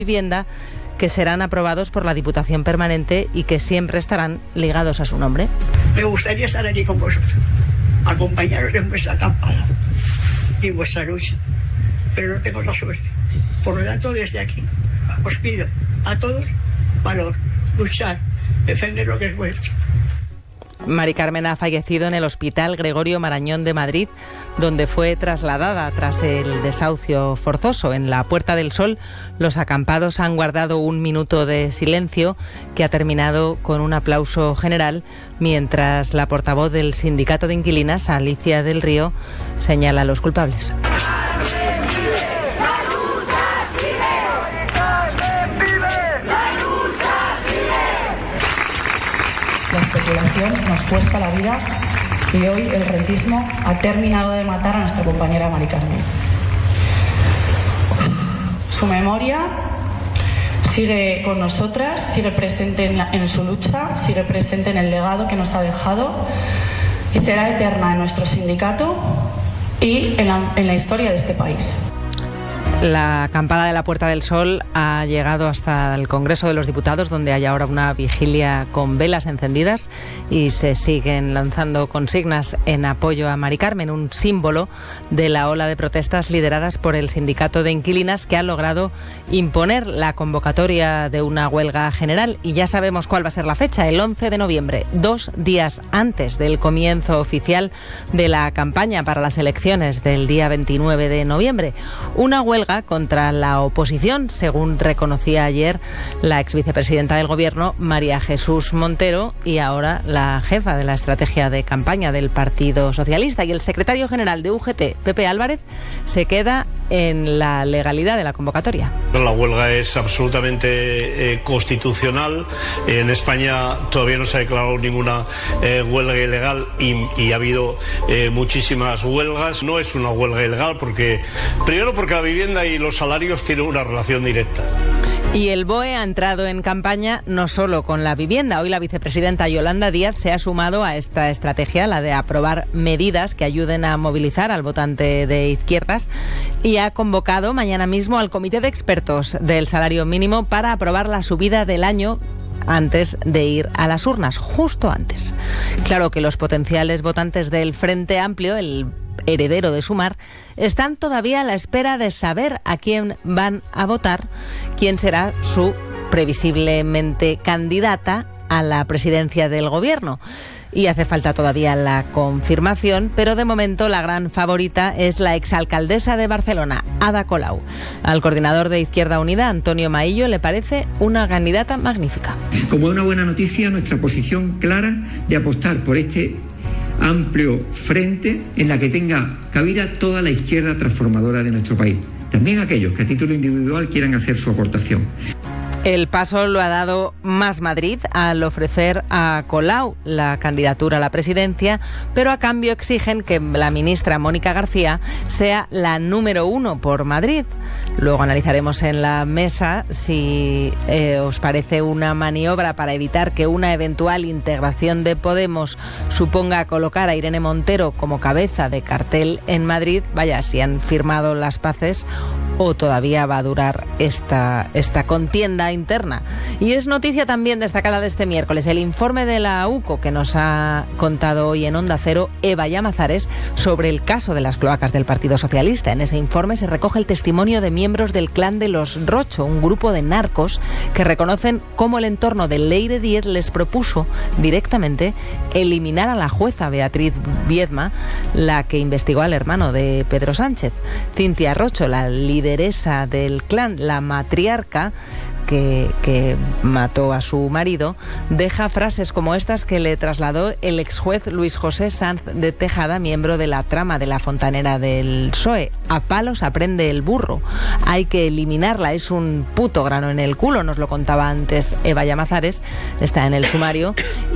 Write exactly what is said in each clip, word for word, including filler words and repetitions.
vivienda que serán aprobados por la Diputación Permanente y que siempre estarán ligados a su nombre. Me gustaría estar allí con vosotros, acompañaros en vuestra campaña y en vuestra lucha, pero no tengo la suerte. Por lo tanto, desde aquí os pido a todos valor, luchar, defender lo que es vuestro. Mari Carmen ha fallecido en el Hospital Gregorio Marañón de Madrid, donde fue trasladada tras el desahucio forzoso. En la Puerta del Sol, los acampados han guardado un minuto de silencio que ha terminado con un aplauso general, mientras la portavoz del Sindicato de Inquilinas, Alicia del Río, señala a los culpables. La especulación nos cuesta la vida y hoy el rentismo ha terminado de matar a nuestra compañera Mari Carmen. Su memoria sigue con nosotras, sigue presente en, la, en su lucha, sigue presente en el legado que nos ha dejado y será eterna en nuestro sindicato y en la, en la historia de este país. La acampada de la Puerta del Sol ha llegado hasta el Congreso de los Diputados, donde hay ahora una vigilia con velas encendidas y se siguen lanzando consignas en apoyo a Mari Carmen, un símbolo de la ola de protestas lideradas por el Sindicato de Inquilinas, que ha logrado imponer la convocatoria de una huelga general. Y ya sabemos cuál va a ser la fecha, el once de noviembre, dos días antes del comienzo oficial de la campaña para las elecciones del día veintinueve de noviembre. Una huelga contra la oposición, según reconocía ayer la ex vicepresidenta del Gobierno, María Jesús Montero, y ahora la jefa de la estrategia de campaña del Partido Socialista. Y el secretario general de U G T, Pepe Álvarez, se queda en la legalidad de la convocatoria. La huelga es absolutamente eh, constitucional. En España todavía no se ha declarado ninguna eh, huelga ilegal y, y ha habido eh, muchísimas huelgas. No es una huelga ilegal porque, primero porque la vivienda y los salarios tienen una relación directa. Y el B O E ha entrado en campaña no solo con la vivienda. Hoy la vicepresidenta Yolanda Díaz se ha sumado a esta estrategia, la de aprobar medidas que ayuden a movilizar al votante de izquierdas, y ha convocado mañana mismo al comité de expertos del salario mínimo para aprobar la subida del año antes de ir a las urnas, justo antes. Claro que los potenciales votantes del Frente Amplio, el heredero de Sumar, están todavía a la espera de saber a quién van a votar, quién será su previsiblemente candidata a la presidencia del Gobierno. Y hace falta todavía la confirmación, pero de momento la gran favorita es la exalcaldesa de Barcelona, Ada Colau. Al coordinador de Izquierda Unida, Antonio Maillo, le parece una candidata magnífica. Como una buena noticia, nuestra posición clara de apostar por este amplio frente en la que tenga cabida toda la izquierda transformadora de nuestro país. También aquellos que a título individual quieran hacer su aportación. El paso lo ha dado Más Madrid al ofrecer a Colau la candidatura a la presidencia, pero a cambio exigen que la ministra Mónica García sea la número uno por Madrid. Luego analizaremos en la mesa si eh, os parece una maniobra para evitar que una eventual integración de Podemos suponga colocar a Irene Montero como cabeza de cartel en Madrid. Vaya, si han firmado las paces o todavía va a durar esta, esta contienda interna. Y es noticia también destacada de este miércoles el informe de la U C O que nos ha contado hoy en Onda Cero Eva Llamazares sobre el caso de las cloacas del Partido Socialista. En ese informe se recoge el testimonio de miembros del clan de los Rocho, un grupo de narcos que reconocen cómo el entorno de Leire Díez les propuso directamente eliminar a la jueza Beatriz Viedma, la que investigó al hermano de Pedro Sánchez. Cintia Rocho, la lideresa del clan, la matriarca, Que, que mató a su marido, deja frases como estas que le trasladó el exjuez Luis José Sanz de Tejada, miembro de la trama de la fontanera del P S O E. A palos aprende el burro. Hay que eliminarla, es un puto grano en el culo, nos lo contaba antes Eva Llamazares, está en el sumario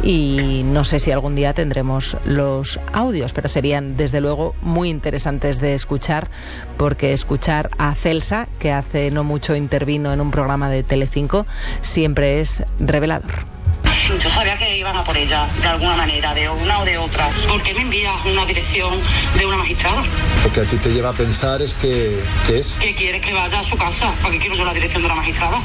y no sé si algún día tendremos los audios, pero serían desde luego muy interesantes de escuchar, porque escuchar a Celsa, que hace no mucho intervino en un programa de Telecinco, siempre es revelador. Yo sabía que iban a por ella, de alguna manera, de una o de otra. ¿Por qué me envías una dirección de una magistrada? Lo que a ti te lleva a pensar es que, ¿qué es? ¿Qué quieres que vaya a su casa? ¿Para qué quiero yo la dirección de una magistrada?